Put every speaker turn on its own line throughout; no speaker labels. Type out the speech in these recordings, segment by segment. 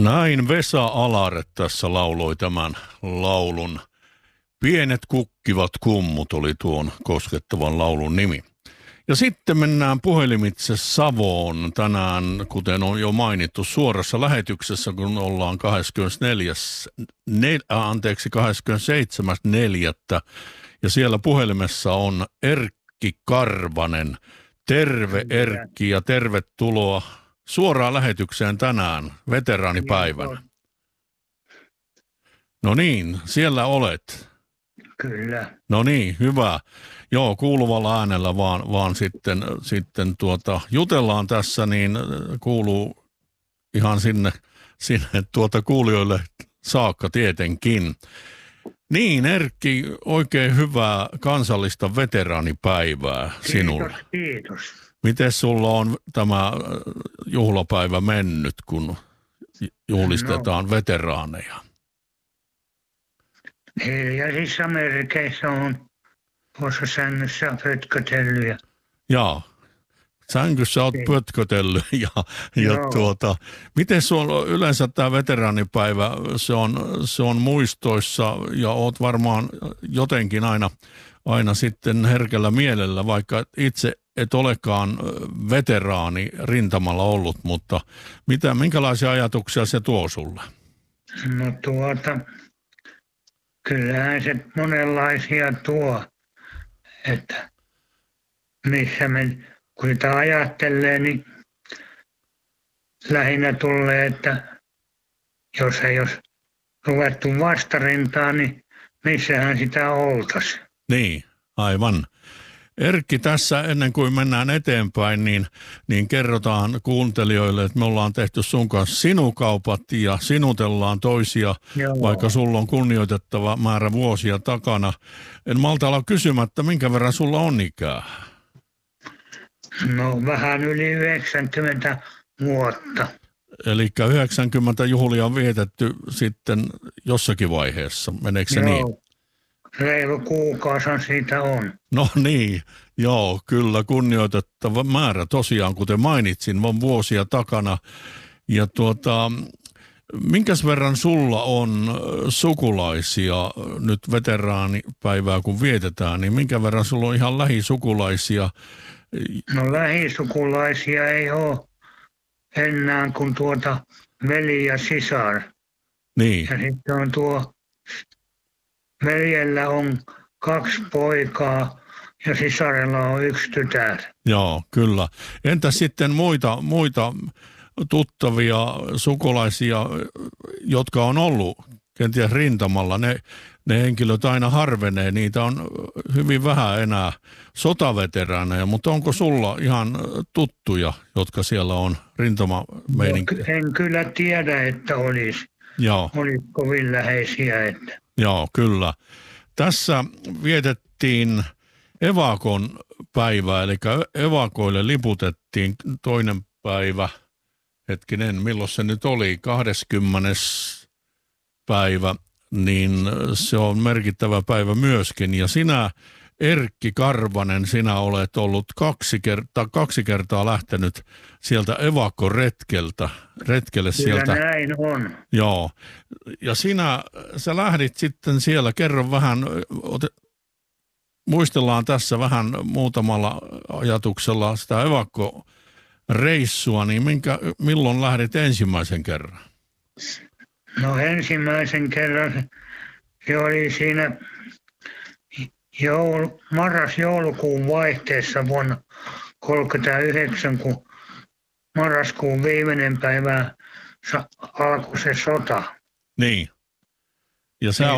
Näin Vesa Alare tässä lauloi tämän laulun. Pienet kukkivat kummut oli tuon koskettavan laulun nimi. Ja sitten mennään puhelimitse Savoon tänään, kuten on jo mainittu, suorassa lähetyksessä, kun ollaan 27.4. Ja siellä puhelimessa on Erkki Karvanen. Terve Erkki ja tervetuloa suoraan lähetykseen tänään, veteraanipäivänä. No niin, siellä olet.
Kyllä.
No niin, hyvä. Joo, kuuluvalla äänellä vaan sitten jutellaan tässä, niin kuuluu ihan sinne kuulijoille saakka tietenkin. Niin, Erkki, oikein hyvää kansallista veteraanipäivää sinulle.
Kiitos.
Miten sulla on tämä juhlapäivä mennyt, kun juhlistetaan veteraaneja?
Hiljaisissa merkeissä on tuossa sängyssä pötkötellyt.
Jaa, sängyssä olet pötkötellyt miten sulla yleensä tämä veteraanipäivä, se on muistoissa ja oot varmaan jotenkin aina sitten herkällä mielellä, vaikka itse et olekaan veteraani rintamalla ollut, mutta minkälaisia ajatuksia se tuo sulle?
No kyllähän se monenlaisia tuo, että kun sitä ajattelee, niin lähinnä tulee, että jos ei olisi ruvettu vastarintaan, niin missähän sitä oltaisiin.
Niin, aivan. Erkki, tässä ennen kuin mennään eteenpäin, niin kerrotaan kuuntelijoille, että me ollaan tehty sun kanssa sinukaupat ja sinutellaan toisia, vaikka sulla on kunnioitettava määrä vuosia takana. En malta olla kysymättä, minkä verran sulla on ikää?
No vähän yli 90 vuotta.
Eli 90 juhlia on vietetty sitten jossakin vaiheessa, meneekö se niin?
Reilu kuukausi siitä on.
No niin, joo, kyllä kunnioitettava määrä tosiaan, kuten mainitsin, on vuosia takana. Ja minkäs verran sulla on sukulaisia nyt veteraanipäivää, kun vietetään, niin minkä verran sulla on ihan lähisukulaisia?
No lähisukulaisia ei ole enää kuin veli ja sisar.
Niin.
Ja sitten on veljellä on 2 poikaa ja sisarella on 1 tytär.
Joo, kyllä. Entä sitten muita tuttavia sukulaisia, jotka on ollut kenties rintamalla? Ne henkilöt aina harvenee, niitä on hyvin vähän enää sotaveteraaneja, mutta onko sulla ihan tuttuja, jotka siellä on rintamameininki?
No, en kyllä tiedä, että olisi.
Joo.
Olisi kovin läheisiä. Että.
Joo, kyllä. Tässä vietettiin evakon päivää, eli evakoille liputettiin 2. päivä, milloin se nyt oli, 20. päivä, niin se on merkittävä päivä myöskin. Ja sinä, Erkki Karvanen, sinä olet ollut 2 kertaa lähtenyt sieltä retkelle sieltä.
Kyllä näin on.
Joo, ja sä lähdit sitten siellä, kerro vähän, muistellaan tässä vähän muutamalla ajatuksella sitä evakkoreissua, niin milloin lähdit ensimmäisen kerran?
No ensimmäisen kerran se oli siinä marras-joulukuun vaihteessa vuonna 1939, kun marraskuun viimeinen päivä alkoi se sota.
Niin. Ja sä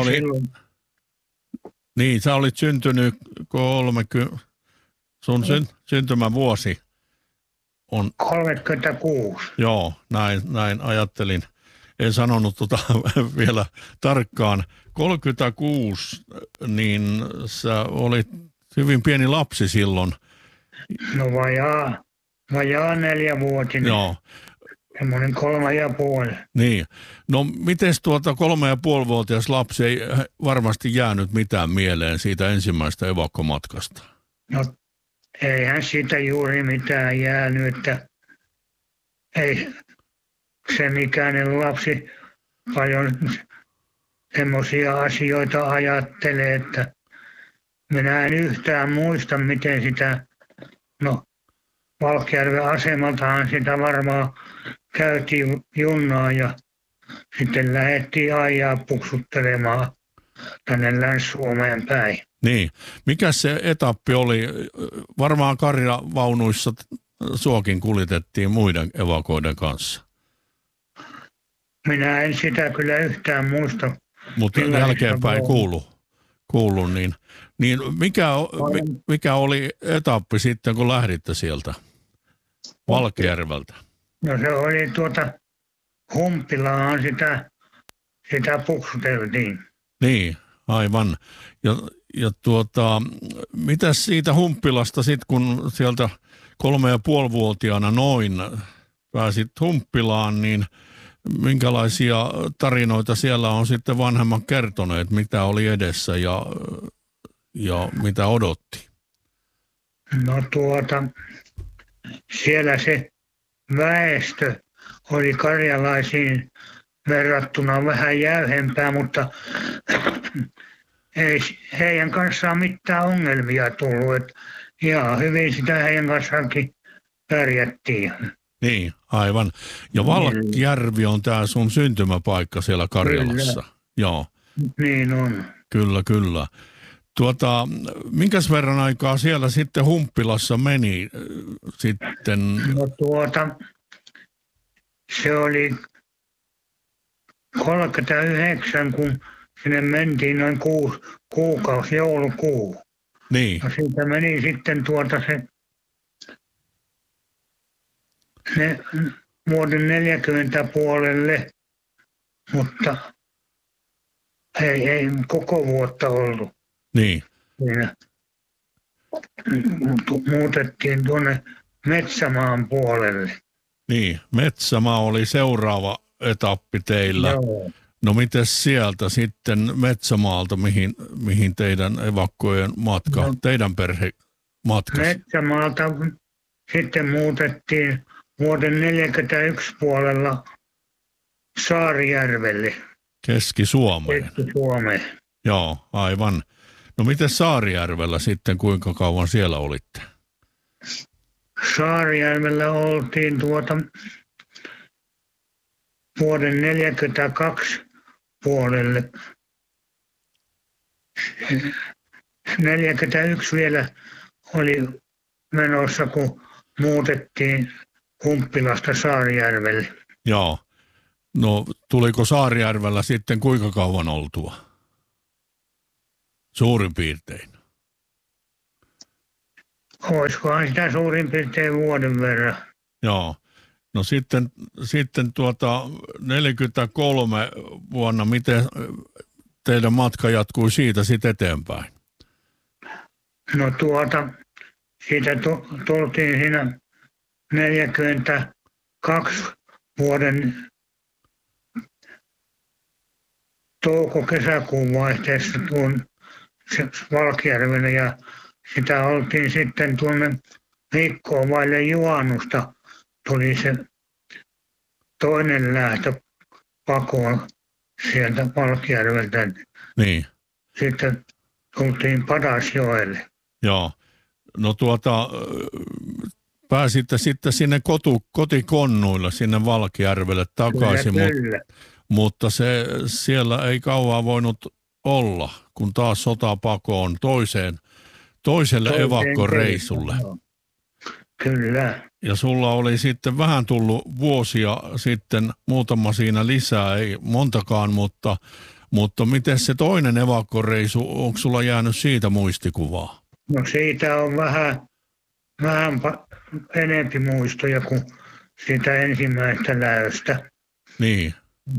olit syntynyt 30, sun syntymävuosi on
36.
Joo, näin ajattelin. En sanonut vielä tarkkaan. 36, niin sä olit hyvin pieni lapsi silloin.
No vajaa 4-vuotinen.
Joo.
Semmoinen 3,5.
Niin. No mites 3,5-vuotias lapsi ei varmasti jäänyt mitään mieleen siitä ensimmäistä evakkomatkasta?
No eihän siitä juuri mitään jäänyt, että ei sen ikäinen lapsi paljon semmoisia asioita ajattelee, että minä en yhtään muista, miten sitä, no Valkjärven asemaltahan sitä varmaan käytiin junnaa ja sitten lähdettiin ajaa puksuttelemaan tänne Länsi-Suomeen päin.
Niin. Mikä se etappi oli? Varmaan karjavaunuissa suokin kuljetettiin muiden evakoiden kanssa.
Minä en sitä kyllä yhtään muista.
Mutta jälkeenpäin kuulu niin mikä oli etappi sitten, kun lähditte sieltä Valkjärveltä?
No se oli Humppilaan sitä puksuteltiin.
Niin, aivan. Ja mitäs siitä Humppilasta sitten, kun sieltä 3,5-vuotiaana noin pääsit Humppilaan, niin minkälaisia tarinoita siellä on sitten vanhemmat kertoneet, mitä oli edessä ja mitä odotti?
No siellä se väestö oli karjalaisiin verrattuna vähän jäyhempää, mutta ei heidän kanssaan mitään ongelmia tullut. Että ihan hyvin sitä heidän kanssaankin pärjättiin.
Niin, aivan. Ja Valkjärvi on tämä sun syntymäpaikka siellä Karjalassa.
Kyllä.
Joo.
Niin on.
Kyllä. Minkäs verran aikaa siellä sitten Humppilassa meni sitten?
No se oli 39, kun sinne mentiin noin kuukausi, joulukuu.
Niin.
No siitä meni sitten ne vuoden 40 puolelle, mutta ei koko vuotta ollut.
Niin.
Siinä muutettiin tuonne Metsämaan puolelle.
Niin, Metsämaa oli seuraava etappi teillä.
Joo.
No mites sieltä sitten Metsämaalta, mihin teidän evakkojen matka, teidän perhe matkasi?
Metsämaalta sitten muutettiin vuoden 1941 puolella Saarijärvelle.
Keski-Suomeen.
Keski-Suomeen.
Joo, aivan. No miten Saarijärvellä sitten, kuinka kauan siellä olitte?
Saarijärvellä oltiin vuoden 1942 puolelle. 1941 vielä oli menossa, kun muutettiin Humppilasta Saarijärvelle.
Joo. No tuliko Saarijärvellä sitten kuinka kauan oltua? Suurin piirtein.
Olisikohan sitä suurin piirtein vuoden verran.
Joo. No sitten 43 vuonna, miten teidän matka jatkui siitä sitten eteenpäin?
No siitä tultiin siinä 42 vuoden touko-kesäkuun vaihteessa tuon Valkjärvelle ja sitä oltiin sitten tuonne viikkoa vaille juhannusta tuli se toinen lähtö pakoon sieltä Valkjärveltä.
Niin.
Sitten tultiin Padasjoelle.
Joo. No pääsitte sitten sinne kotikonnuilla sinne Valkjärvelle takaisin, mutta se siellä ei kauan voinut olla, kun taas sota pakoon toiselle evakkoreissulle.
Kyllä.
Ja sulla oli sitten vähän tullut vuosia sitten, muutama siinä lisää, ei montakaan, mutta miten se toinen evakkoreisu, onko sulla jäänyt siitä muistikuvaa?
No siitä on vähän enempi muistoja kuin siitä ensimmäistä läöstä.
Niin.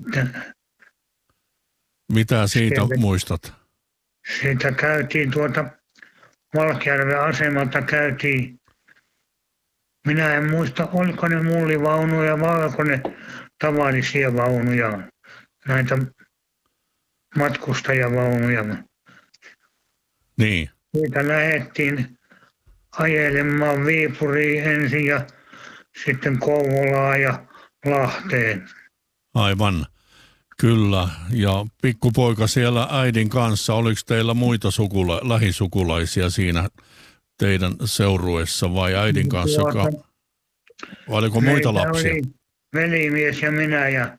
Mitä siitä muistat?
Siitä käytiin Valkjärven asemalta käytiin. Minä en muista, oliko ne mullivaunuja vai oliko ne tavallisia vaunuja, näitä matkustajavaunuja.
Niin.
Siitä lähdettiin ajelemaan Viipuriin ensin ja sitten Kouvolaan ja Lahteen.
Aivan, kyllä. Ja pikkupoika siellä äidin kanssa, oliko teillä muita lähisukulaisia siinä teidän seurueessa vai äidin kanssa? Vai oliko muita
Meitä
lapsia?
oli velimies ja minä ja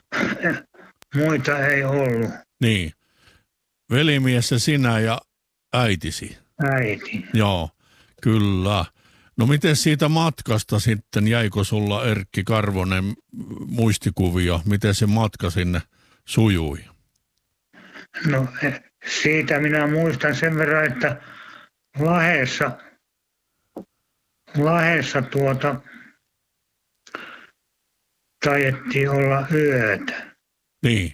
muita ei ollut.
Niin, velimies ja sinä ja äitisi.
Äiti.
Joo, kyllä. No miten siitä matkasta sitten, jäikö sulla Erkki Karvonen muistikuvia, miten se matka sinne sujui?
No siitä minä muistan sen verran, että Lahdessa taidettiin olla yötä.
Niin,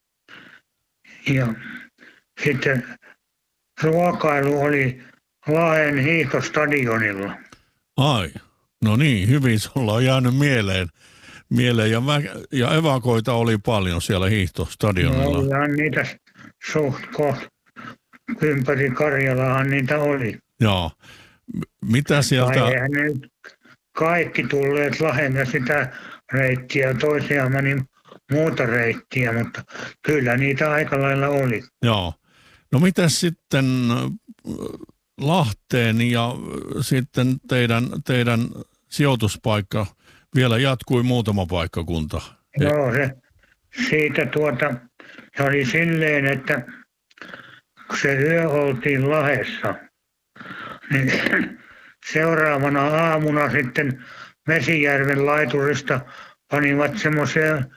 Ja sitten ruokailu oli Lahden hiihtostadionilla.
ai, no niin, hyvin sulla on jäänyt mieleen ja evakoita oli paljon siellä hiihtostadionilla.
No, ja niitä suht koht ympäri Karjalaahan niitä oli.
Joo, mitä sieltä,
Eihän ne nyt kaikki tulleet Lahden sitä reittiä, toisia meni muuta reittiä, mutta kyllä niitä aika lailla oli.
joo. No mitä sitten Lahteen ja sitten teidän sijoituspaikka vielä jatkui muutama paikkakunta?
Joo, siitä se oli silleen, että kun se yö oltiin Lahdessa, niin seuraavana aamuna sitten Vesijärven laiturista panivat semmoiseen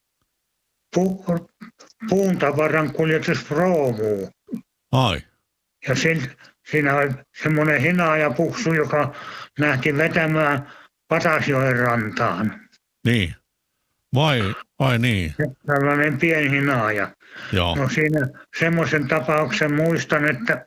puuntavaran kuljetusproomuun.
Ai,
Ja siinä oli semmoinen hinaajapuksu, joka lähti vetämään Patasjoen rantaan.
niin. Vai niin?
Tällainen pieni hinaaja.
Joo,
No siinä semmoisen tapauksen muistan, että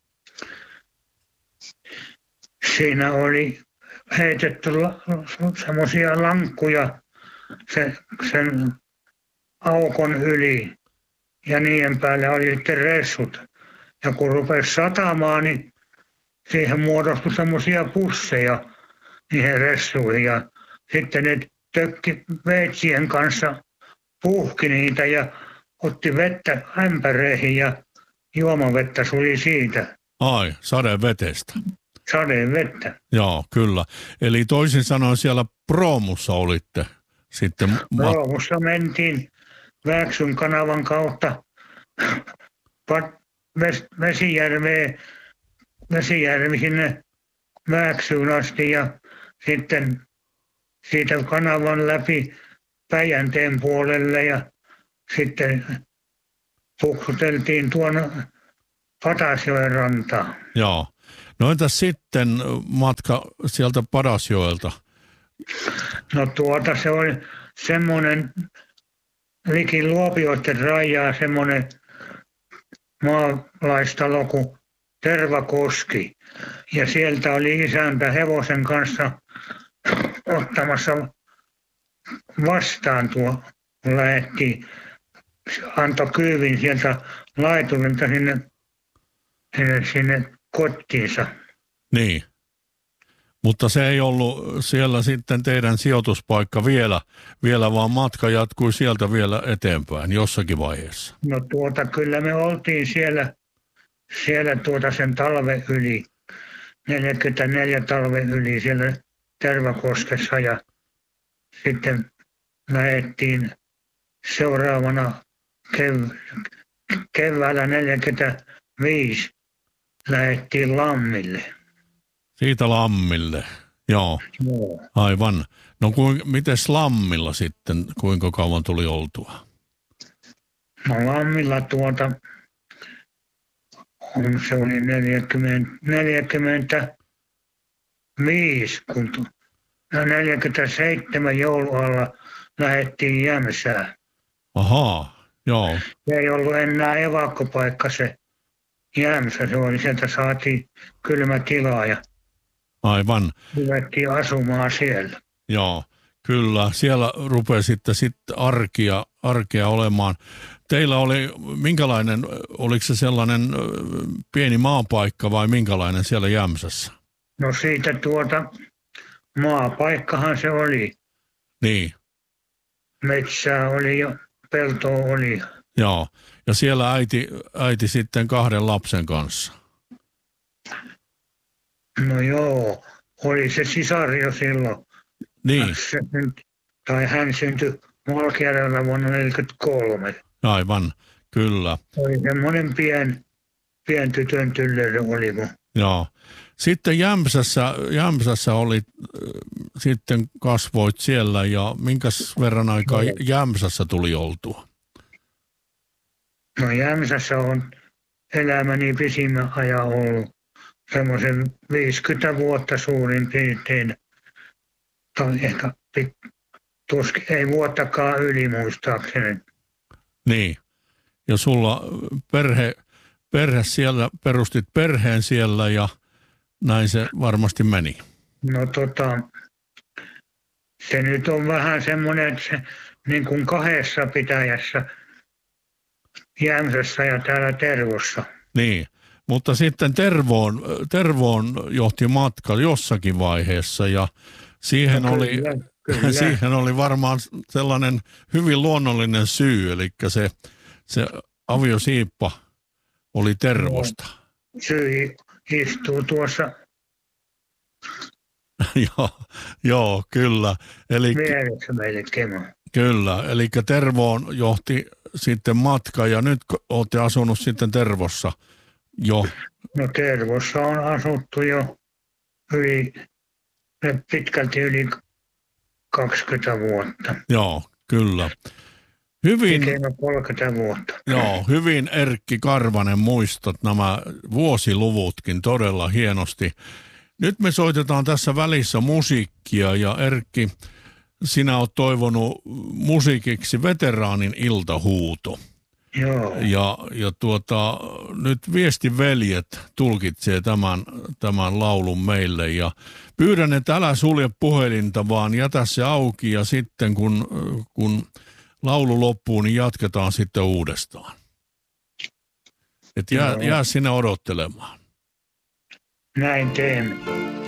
siinä oli heitetty semmoisia lankkuja sen aukon yli ja niiden päälle oli sitten ressut. Ja kun rupesi satamaan, niin siihen muodostui semmoisia pusseja niihin ressuihin ja sitten ne tökki veitsien kanssa puhki niitä ja otti vettä ämpäreihin ja juomavettä suli siitä.
ai, sadevetestä.
Sadevettä.
Joo, kyllä. Eli toisin sanoen siellä proomussa olitte sitten.
Roomussa mentiin Vääksyn kanavan kautta Vesijärvi sinne Vääksyyn asti ja sitten siitä kanavan läpi Päijänteen puolelle ja sitten puksuteltiin tuonne Patasjoen rantaan.
Joo. No entäs sitten matka sieltä Padasjoelta?
No se oli semmoinen liki Luopioiden rajaa semmoinen maalaistalo kuin Tervakoski. Ja sieltä oli isäntä hevosen kanssa ottamassa vastaan kun lähdettiin. Antoi kyydin sieltä laiturilta sinne kotiinsa.
Niin. Mutta se ei ollut siellä sitten teidän sijoituspaikka vielä vaan matka jatkui sieltä vielä eteenpäin jossakin vaiheessa.
No kyllä me oltiin siellä sen talven yli, 44 talven yli siellä Tervakoskessa ja sitten lähdettiin seuraavana keväällä 45 lähdettiin Lammille.
Siitä Lammille, joo. Aivan. No mites Lammilla sitten, kuinka kauan tuli oltua?
No Lammilla se oli 45, kun 47 joulualla lähdettiin Jämsään.
Ahaa, joo.
Se ei ollut enää evakkopaikka se Jämsä, sieltä saatiin kylmä tila ja
aivan.
Ruvettiin asumaan siellä.
Joo, kyllä. Siellä rupesitte sitten arkea olemaan. Teillä oli, minkälainen, oliko se sellainen pieni maapaikka vai minkälainen siellä Jämsässä?
No siitä maapaikkahan se oli.
Niin.
metsää oli jo, peltoa oli.
Joo, ja siellä äiti sitten 2 lapsen kanssa.
No joo, oli se sisar jo silloin.
Niin,
Hän syntyi Valkearadalla vuonna 1943.
aivan, kyllä.
Oli semmoinen pien tytön tylleri oli mun.
Joo. Sitten Jämsässä oli, sitten kasvoit siellä ja minkäs verran aikaa Jämsässä tuli oltua?
No Jämsässä on elämäni pisimmän ajan ollut semmoisen 50 vuotta suurin piirtein. Tai ehkä ei vuottakaan yli muistaakseni.
Niin. Ja sulla perhe siellä, perustit perheen siellä ja näin se varmasti meni.
No se nyt on vähän semmoinen, että se niin kuin 2 pitäjässä, Jämsässä ja täällä Tervossa.
Niin, mutta sitten Tervoon johti matka jossakin vaiheessa ja siihen,
No,
kyllä. Siihen oli varmaan sellainen hyvin luonnollinen syy, eli se aviosiippa oli Tervosta.
Syy istuu tuossa
Joo, kyllä.
mielessä melkein.
Kyllä, eli Tervoon johti sitten matka ja nyt olette asunut sitten Tervossa jo.
No Tervossa on asuttu jo pitkälti yli 20 vuotta.
Joo, kyllä. Hyvin,
30 vuotta.
joo, hyvin Erkki Karvanen muistat nämä vuosiluvutkin todella hienosti. Nyt me soitetaan tässä välissä musiikkia ja Erkki, sinä olet toivonut musiikiksi Veteraanin iltahuuto.
Joo.
Ja nyt Viestiveljet tulkitsee tämän laulun meille ja pyydän, että älä sulje puhelinta, vaan jätä se auki ja sitten kun laulu loppuu, niin jatketaan sitten uudestaan. Et jää sinne odottelemaan.
Näin teemme.